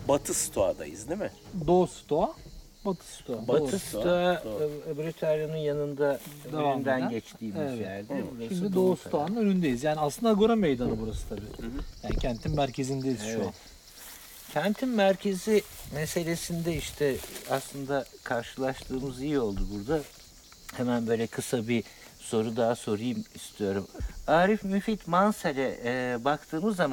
Batı Stoğa'dayız değil mi? Doğu Stoğa, Batı Stoğa. Batı Doğru, Stoğa, doğru. Brüterya'nın yanında Devam önünden eden. geçtiğimiz Evet. yerde. Burası Şimdi Doğu taraf. Stoğa'nın önündeyiz. Yani aslında Agora Meydanı burası tabii. Yani kentin merkezindeyiz şu Evet. an. Kentin merkezi meselesinde işte aslında karşılaştığımız iyi oldu burada. Hemen böyle kısa bir soru daha sorayım istiyorum. Arif Müfit Mansal'e baktığımız zaman